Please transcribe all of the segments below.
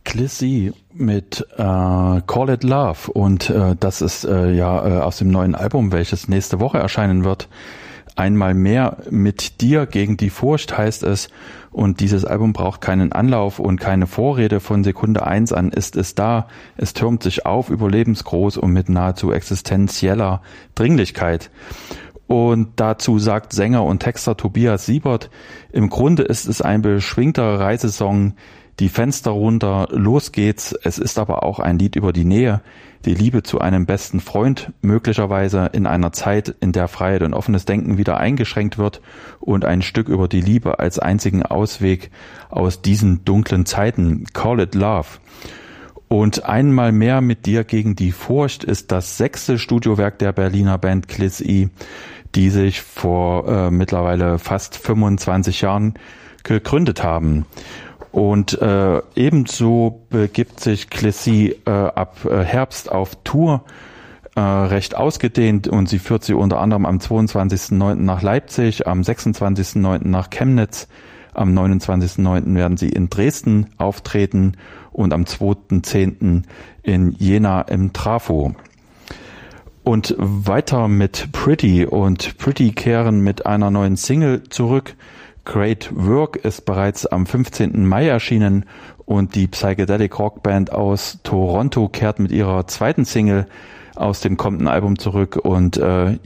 Clissy mit Call It Love und das ist aus dem neuen Album, welches nächste Woche erscheinen wird. Einmal mehr mit dir gegen die Furcht heißt es, und dieses Album braucht keinen Anlauf und keine Vorrede. Von Sekunde 1 an ist es da. Es türmt sich auf, überlebensgroß und mit nahezu existenzieller Dringlichkeit. Und dazu sagt Sänger und Texter Tobias Siebert: Im Grunde ist es ein beschwingter Reisesong. Die Fenster runter, los geht's. Es ist aber auch ein Lied über die Nähe, die Liebe zu einem besten Freund, möglicherweise in einer Zeit, in der Freiheit und offenes Denken wieder eingeschränkt wird, und ein Stück über die Liebe als einzigen Ausweg aus diesen dunklen Zeiten. Call It Love. Und einmal mehr mit dir gegen die Furcht ist das 6. Studiowerk der Berliner Band Clissy, die sich vor mittlerweile fast 25 Jahren gegründet haben. Und ebenso begibt sich Clissy ab Herbst auf Tour, recht ausgedehnt, und sie führt sie unter anderem am 22.09. nach Leipzig, am 26.09. nach Chemnitz, am 29.09. werden sie in Dresden auftreten und am 2.10. in Jena im Trafo. Und weiter mit Pretty, und Pretty kehren mit einer neuen Single zurück. Great Work ist bereits am 15. Mai erschienen, und die Psychedelic Rockband aus Toronto kehrt mit ihrer zweiten Single aus dem kommenden Album zurück, und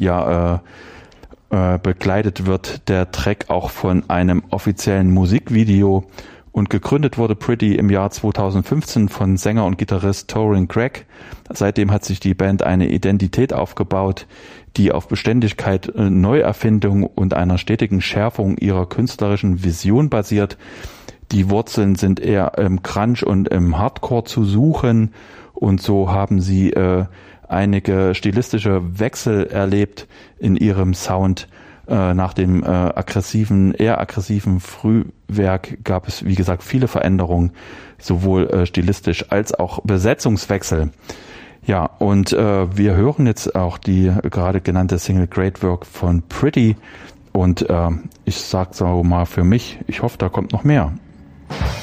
begleitet wird der Track auch von einem offiziellen Musikvideo. Und gegründet wurde Pretty im Jahr 2015 von Sänger und Gitarrist Torin Gregg. Seitdem hat sich die Band eine Identität aufgebaut, die auf Beständigkeit, Neuerfindung und einer stetigen Schärfung ihrer künstlerischen Vision basiert. Die Wurzeln sind eher im Grunge und im Hardcore zu suchen, und so haben sie einige stilistische Wechsel erlebt in ihrem Sound. Nach dem eher aggressiven Frühwerk gab es, wie gesagt, viele Veränderungen, sowohl stilistisch als auch Besetzungswechsel. Ja, und wir hören jetzt auch die gerade genannte Single Great Work von Pretty, und ich sag so mal für mich, ich hoffe, da kommt noch mehr.